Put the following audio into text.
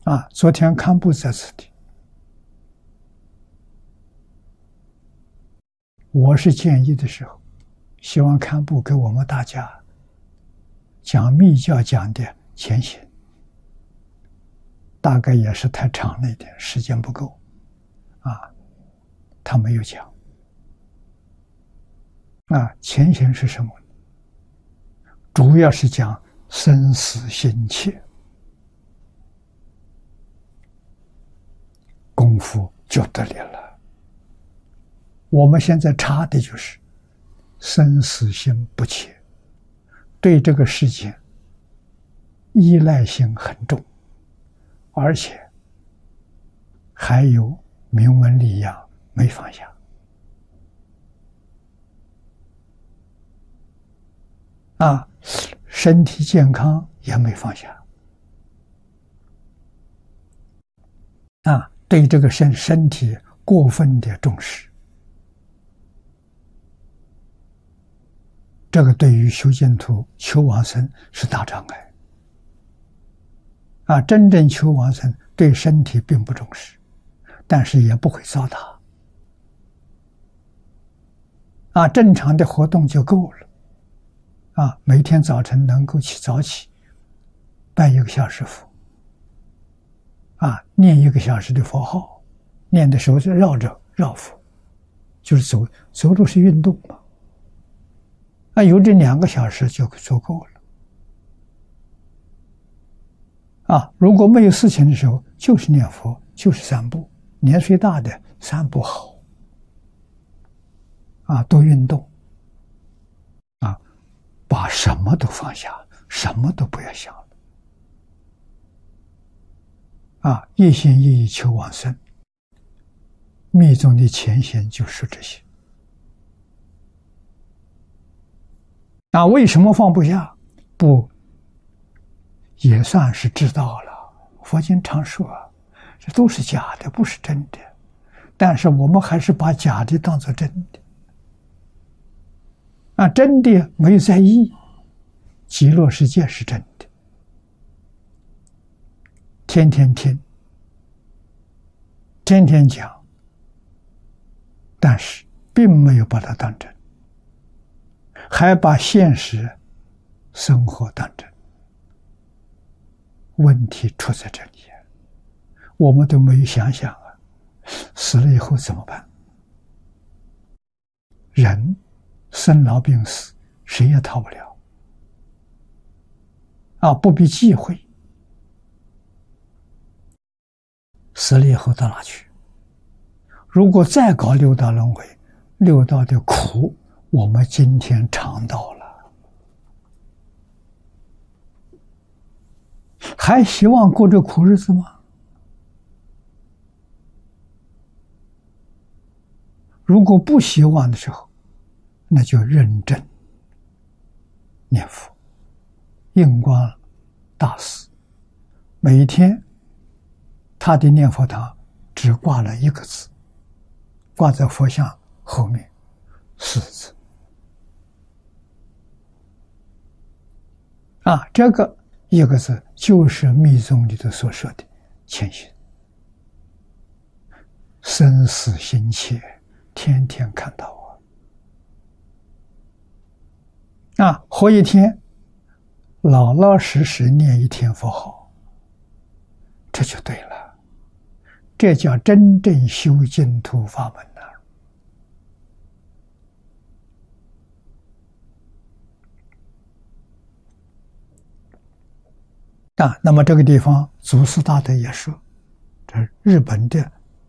昨天堪布在此地，我是建议的时候，希望堪布给我们大家讲密教讲的前行，大概也是太长了一点，时间不够，他没有讲。前行是什么？主要是讲生死心切，功夫就得力了。我们现在差的就是生死心不切，对这个世界依赖性很重，而且还有名闻利养没放下。身体健康也没放下。对这个身体过分的重视，这个对于修净土、求往生是大障碍。真正求往生对身体并不重视，但是也不会糟蹋。正常的活动就够了。每天早晨能够早起，拜1个小时佛，念1个小时的佛号，念的时候就绕佛，就是走路是运动嘛。有这2个小时就足够了。如果没有事情的时候，就是念佛，就是散步，年岁大的散步好，多运动。把什么都放下，什么都不要想了。一心一意求往生，密宗的前贤就说这些。为什么放不下？不，也算是知道了。佛经常说，这都是假的，不是真的。但是我们还是把假的当作真的。真的没有在意，极乐世界是真的，天天听，天天讲，但是并没有把它当真，还把现实生活当真。问题出在这里，我们都没有想想死了以后怎么办？人生老病死，谁也逃不了。不必忌讳。死了以后到哪去？如果再搞六道轮回，六道的苦，我们今天尝到了，还希望过这苦日子吗？如果不希望的时候，那就认真念佛。印光大师每天他的念佛堂只挂了1个字，挂在佛像后面4字。这个1个字就是密宗里头所说的前行，生死心切，天天看到活一天，老老实实念1天佛号，这就对了。这叫真正修净土法门那么这个地方祖师大德也说，这日本的